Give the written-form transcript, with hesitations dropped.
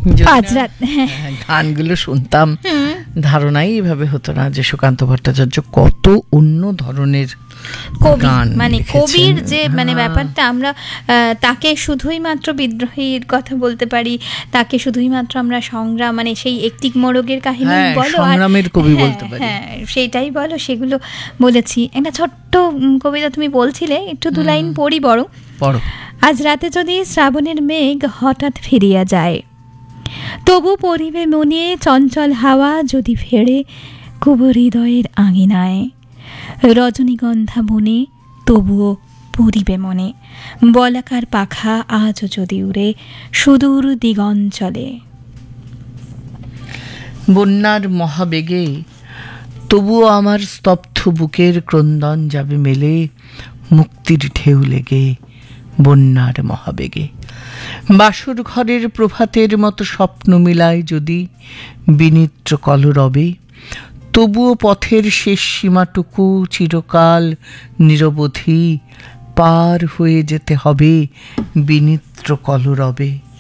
আজ রাত গানগুলো শুনতাম, ধারণাই এভাবে হতো না যে সুকান্ত ভট্টাচার্য কত অন্য ধরনের কবি, গান মানে লিখেছেন। কবির যে মানে ব্যাপারটা, আমরা তাকে শুধুই মাত্র বিদ্রোহীর কথা বলতে পারি, তাকে শুধুই মাত্র আমরা সংগ্রাম, মানে সেই একটি মোড়কের কাহিনী বলো, সংগ্রামের কবি বলতে পারি, হ্যাঁ সেইটাই বলো, সেগুলো বলেছি। একটা ছোট্ট কবিতা তুমি বলছিলে, একটু দু লাইন পড়ি বড়। আজ রাতে যদি শ্রাবণের মেঘ হঠাৎ ফিরিয়া যায়, তবু পরিবে মনে চঞ্চল হাওয়া যদি ফেরে কুবু হৃদয়ের আঙিনায়, রজনীগন্ধা বনে তবুও পরিবে মনে বলাকার পাখা আজও যদি উড়ে সুদূর দিগঞ্চলে। বন্যার মহাবেগে তবুও আমার স্তব্ধ বুকের ক্রন্দন যাবে মেলে, মুক্তির ঢেউ লেগে বন্যার মহাবেগে। বাসর ঘরের প্রভাতের মতো স্বপ্ন মিলায় যদি বিনিদ্র কলরবে, তবুও পথের শেষ সীমাটুকু চিরকাল নিরবধি পার হয়ে যেতে হবে বিনিদ্র কলরবে।